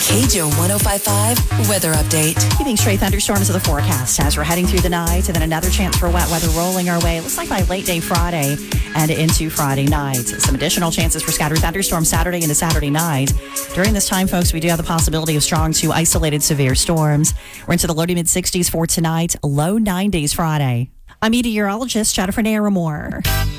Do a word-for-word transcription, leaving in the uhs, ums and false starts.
K J O one oh five point five weather update. Keeping stray thunderstorms of the forecast as we're heading through the night, and then another chance for wet weather rolling our way. It looks like by late day Friday and into Friday night. Some additional chances for scattered thunderstorms Saturday into Saturday night. During this time, folks, we do have the possibility of strong to isolated severe storms. We're into the low to mid sixties for tonight, low nineties Friday. I'm meteorologist Jennifer Naramore.